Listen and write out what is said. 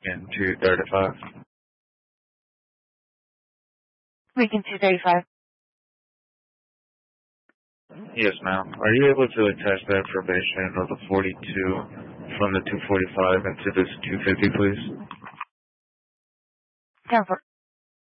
and 235. Lincoln 235. Yes, ma'am. Are you able to attach the information of the 42 from the 245 into this 250, please? Down for